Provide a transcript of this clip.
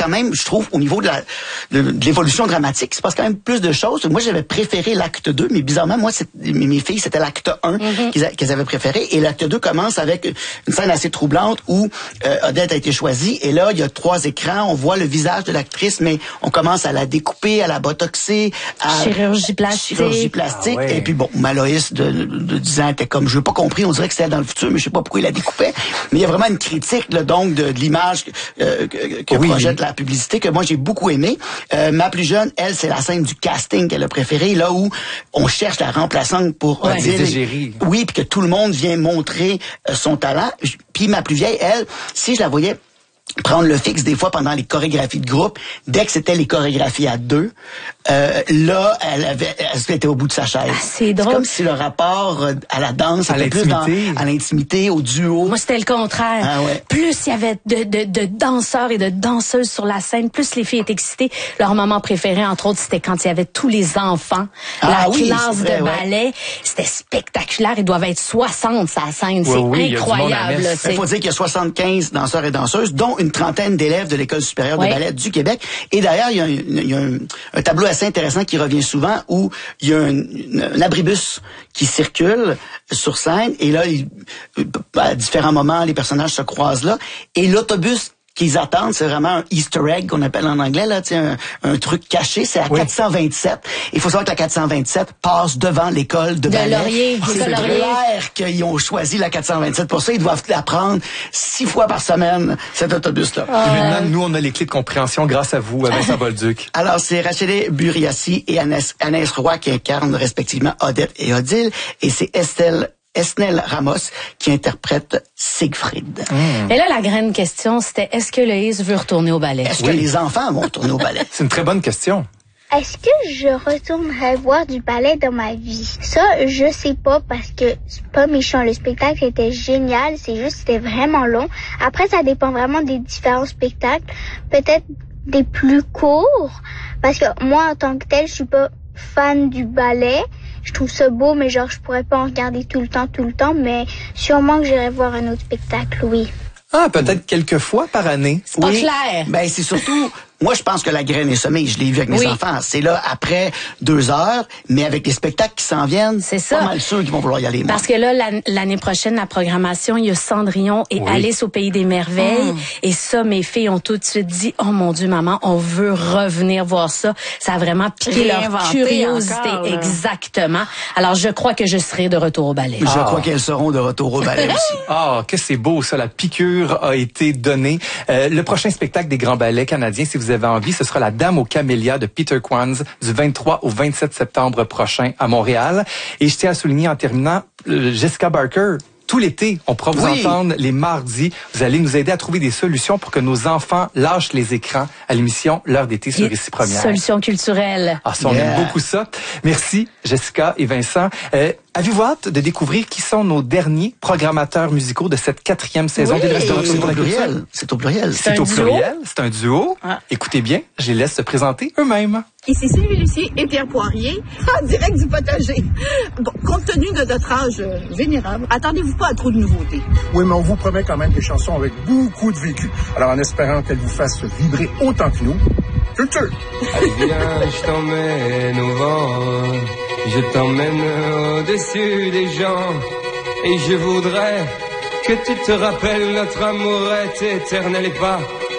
quand même, je trouve, au niveau de l'évolution dramatique, il se passe quand même plus de choses. Moi, j'avais préféré l'acte 2, mais bizarrement, moi, mes filles, c'était l'acte 1 qu'elles avaient préféré. Et l'acte 2 commence avec une scène assez troublante où Odette a été choisie. Et là, il y a 3 écrans. On voit le visage de l'actrice, mais on commence à la découper, à la botoxer, à chirurgie plastique. Et puis bon, Maloïs de 10 ans était comme, je n'ai pas compris, on dirait que c'était dans le futur, mais je sais pas pourquoi il la découpait. Mais il y a vraiment une critique là, donc de l'image que projette la publicité que moi j'ai beaucoup aimé. Ma plus jeune, elle, c'est la scène du casting qu'elle a préférée, là où on cherche la remplaçante pour Odile. Oui, puis que tout le monde vient montrer son talent. Puis ma plus vieille, elle, si je la voyais prendre le fixe des fois pendant les chorégraphies de groupe, dès que c'était les chorégraphies à 2, là, elle était au bout de sa chaise. C'est drôle. C'est comme si le rapport à la danse était plus à l'intimité, au duo. Moi, c'était le contraire. Ah ouais. Plus il y avait de danseurs et de danseuses sur la scène, plus les filles étaient excitées. Leur moment préféré, entre autres, c'était quand il y avait tous les enfants. La classe de ballet. Ouais. C'était spectaculaire. Ils doivent être 60 sur la scène. C'est incroyable. Il faut dire qu'il y a 75 danseurs et danseuses, dont une trentaine d'élèves de l'École supérieure de ballet du Québec. Et d'ailleurs, il y a un tableau assez intéressant qui revient souvent où il y a un abribus qui circule sur scène et là, à différents moments, les personnages se croisent là. Et l'autobus qu'ils attendent, c'est vraiment un Easter egg qu'on appelle en anglais, là, un truc caché, c'est à 427. Il faut savoir que la 427 passe devant l'école de ballet. Laurier. C'est clair qu'ils ont choisi la 427 pour ça. Ils doivent la prendre 6 fois par semaine, cet autobus-là. Nous, on a les clés de compréhension grâce à vous, Vincent Bolduc. Alors, c'est Rachel Buriassi et Anaïs Roy qui incarnent respectivement Odette et Odile, et c'est Esnel Ramos qui interprète Siegfried. Et là, la grande question, c'était est-ce que Loïs veut retourner au ballet? Est-ce que les enfants vont retourner au ballet? C'est une très bonne question. Est-ce que je retournerai voir du ballet dans ma vie? Ça, je sais pas parce que c'est pas méchant. Le spectacle était génial, c'est juste c'était vraiment long. Après, ça dépend vraiment des différents spectacles. Peut-être des plus courts parce que moi, en tant que tel, je suis pas fan du ballet. Je trouve ça beau, mais genre, je pourrais pas en regarder tout le temps, mais sûrement que j'irai voir un autre spectacle, oui. Ah, peut-être quelques fois par année. C'est pas clair. Ben, c'est surtout, moi, je pense que la graine est semée. Je l'ai vu avec mes enfants. C'est là, après 2 heures, mais avec les spectacles qui s'en viennent, c'est ça. Pas mal sûr qu'ils vont vouloir y aller. Parce que là, l'année prochaine, la programmation, il y a Cendrillon et Alice au Pays des Merveilles. Et ça, mes filles ont tout de suite dit, oh mon Dieu, maman, on veut revenir voir ça. Ça a vraiment piqué leur curiosité. Encore, exactement. Alors, je crois que je serai de retour au ballet. Je crois qu'elles seront de retour au ballet aussi. Ah, que c'est beau, ça. La piqûre a été donnée. Le prochain spectacle des grands ballets canadiens, si vous avez envie, ce sera La Dame aux camélias de Peter Kwanz du 23 au 27 septembre prochain à Montréal. Et je tiens à souligner en terminant, Jessica Barker, tout l'été, on pourra vous entendre les mardis. Vous allez nous aider à trouver des solutions pour que nos enfants lâchent les écrans à l'émission L'heure d'été sur Ici Première. Solutions culturelles. Ah, ça, on aime beaucoup ça. Merci, Jessica et Vincent. Avez-vous hâte de découvrir qui sont nos derniers programmateurs musicaux de cette 4e saison des Restaurations de la Culture? C'est au pluriel. C'est au pluriel. C'est un duo. Écoutez bien, je les laisse se présenter eux-mêmes. Ici Sylvie Lucier et Pierre Poirier, en direct du potager. Bon, compte tenu de notre âge vénérable, attendez-vous pas à trop de nouveautés. Oui, mais on vous promet quand même des chansons avec beaucoup de vécu. Alors, en espérant qu'elles vous fassent vibrer autant que nous, culture! Allez, viens, je t'emmène au vent, je t'emmène au-dessus des gens, et je voudrais que tu te rappelles, notre amour est éternel et pas